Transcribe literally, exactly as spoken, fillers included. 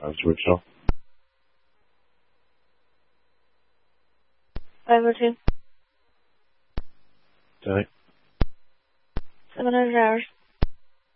Uh, switch off. five oh two. Tonight. seven hundred hours.